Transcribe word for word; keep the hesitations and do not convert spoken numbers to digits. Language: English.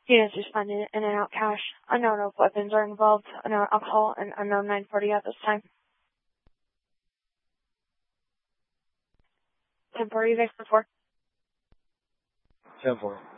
Units responding in and out cache. Unknown if weapons are involved. Unknown alcohol and unknown nine forty at this time. ten four, you guys before. ten four.